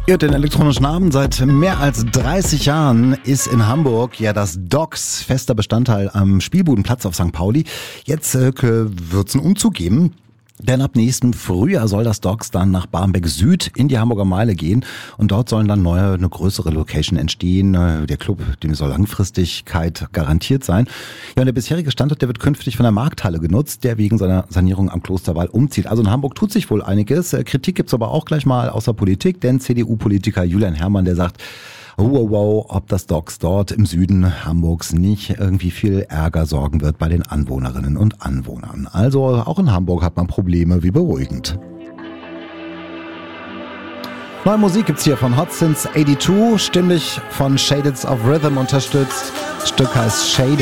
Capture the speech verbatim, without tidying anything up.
Ihr den elektronischen Abend. Seit mehr als dreißig Jahren ist in Hamburg ja das Docks fester Bestandteil am Spielbudenplatz auf Sankt Pauli. Jetzt äh, wird es einen Umzug geben. Denn ab nächsten Frühjahr soll das Docks dann nach Barmbek Süd in die Hamburger Meile gehen und dort sollen dann neue, eine größere Location entstehen. Der Club, dem soll Langfristigkeit garantiert sein. Ja, und der bisherige Standort, der wird künftig von der Markthalle genutzt, der wegen seiner Sanierung am Klosterwall umzieht. Also in Hamburg tut sich wohl einiges. Kritik gibt's aber auch gleich mal außer Politik, denn C D U-Politiker Julian Herrmann, der sagt, wow, wow, ob das Docks dort im Süden Hamburgs nicht irgendwie viel Ärger sorgen wird bei den Anwohnerinnen und Anwohnern. Also auch in Hamburg hat man Probleme, wie beruhigend. Neue Musik gibt's hier von Hot Since zweiundachtzig, stimmlich von Shades of Rhythm unterstützt. Das Stück heißt Shaded.